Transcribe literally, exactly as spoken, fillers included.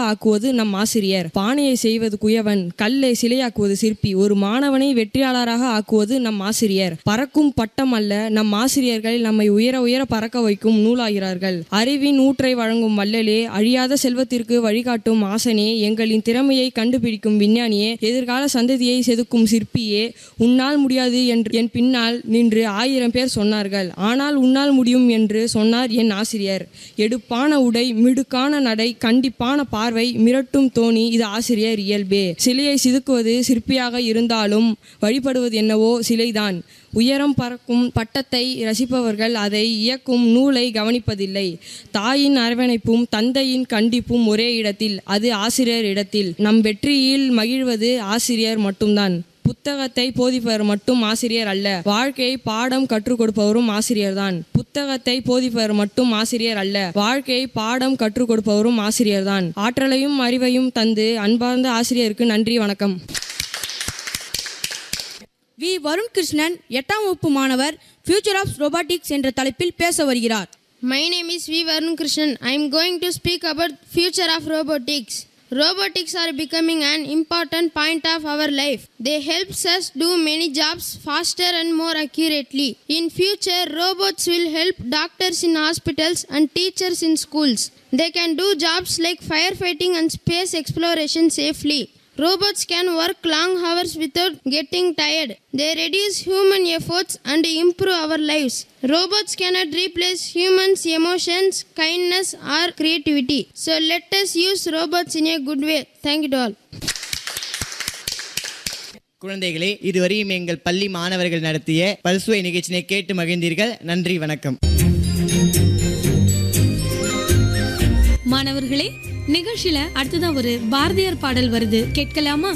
ஆக்குவது நம் ஆசிரியர். பானையை செய்வது குயவன், கல்லை சிலையாக்குவது சிற்பி. ஒரு மாணவனை வெற்றியாளராக ஆக்குவது நம் ஆசிரியர். பறக்கும் பட்டம் அல்ல, நம் ஆசிரியர்கள் நம்மை உயர உயர பறக்க வைக்கும் நூலாகிறார்கள். அறிவின் ஊற்றை வழங்கும் வள்ளலே, அழியாத செல்வத்திற்கு வழிகாட்டும் ஆசனே, எங்களின் திறமையை கண்டுபிடிக்கும் விஞ்ஞானியே, எதிர்கால சந்ததியை செதுக்கும் சிற்பியே, உன்னால் முடியாது என்று என் பின்னால் நின்று ஆயிரம் பேர் சொன்னார்கள். ஆனால் உன்னால் முடியும் என்று சொன்னார் என் ஆசிரியர். எடுப்பான உடை, மிடுக்கான நடை, கண்டிப்பான பார்வை, மிரட்டும் தோணி, இது ஆசிரியர் இயல்பே. சிலையை செதுக்குவது சிற்பியாக இருந்தாலும் வழிபடுவது என்னவோ சிலைதான். உயரம் பறக்கும் பட்டத்தை ரசிப்பவர்கள் அதை இயக்கும் நூலை கவனிப்பதில்லை. தாயின் அரவணைப்பும் தந்தையின் கண்டிப்பும் ஒரே இடத்தில், அது ஆசிரியர் இடத்தில். நம் வெற்றியில் மகிழ்வது ஆசிரியர் மட்டும்தான். புத்தகத்தை போதிப்பவர் மட்டும் ஆசிரியர் அல்ல, வாழ்க்கையை பாடம் கற்றுக் கொடுப்பவரும் ஆசிரியர்தான். புத்தகத்தை போதிப்பவர் மட்டும் ஆசிரியர் அல்ல, வாழ்க்கையை பாடம் கற்றுக் கொடுப்பவரும் ஆசிரியர்தான். ஆற்றலையும் அறிவையும் தந்து அன்பார்ந்த ஆசிரியருக்கு நன்றி, வணக்கம். வி வருண் கிருஷ்ணன் எட்டாம் வகுப்பு மாணவர், ஃபியூச்சர் ஆஃப் ரோபோட்டிக்ஸ் என்ற தலைப்பில் பேச வருகிறார். My name is V Varun Krishnan. I am going to speak about future of robotics. Robotics are becoming an important point of our life. They help us do many jobs faster and more accurately. In future, robots will help doctors in hospitals and teachers in schools. They can do jobs like firefighting and space exploration safely. Robots can work long hours without getting tired. They reduce human efforts and improve our lives. Robots cannot replace humans' emotions, kindness or creativity. So let us use robots in a good way. Thank you all. குழந்தைகளே, இதுவரையும் எங்கள் பள்ளி மாணவர்கள் நடத்திய பல்சுவை நிகழ்ச்சியை கேட்டு மகிழ்ந்தீர்கள். நன்றி, வணக்கம். மாணவர்களே, நிகழ்ச்சியில அடுத்ததா ஒரு பாரதியார் பாடல் வருது, கேட்கலாமா?